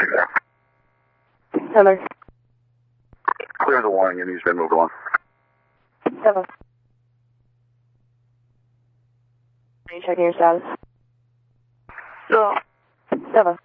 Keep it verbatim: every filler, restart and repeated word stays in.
issue there. Heather. Clear the warning and he's been moved along. Heather. Are you checking your status? Yeah. Heather.